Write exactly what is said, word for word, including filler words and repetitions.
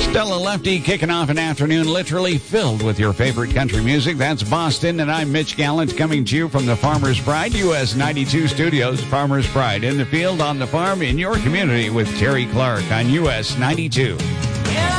Stella Lefty kicking off an afternoon literally filled with your favorite country music. That's Boston, and I'm Mitch Gallant coming to you from the Farmer's Pride U S ninety-two studios. Farmer's Pride in the field, on the farm, in your community with Terry Clark on U S ninety-two. Yeah.